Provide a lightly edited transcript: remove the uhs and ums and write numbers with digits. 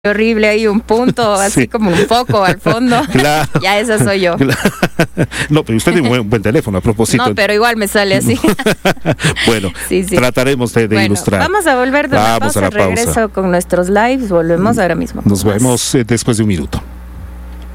horrible, hay un punto, así como un foco al fondo. Claro. Ya esa soy yo. No, pero usted tiene un buen teléfono a propósito. No, pero igual me sale así. Bueno, sí. Trataremos de ilustrar. Vamos a volver de la pausa. Regreso con nuestros lives. Volvemos ahora mismo. Nos vemos después de un minuto.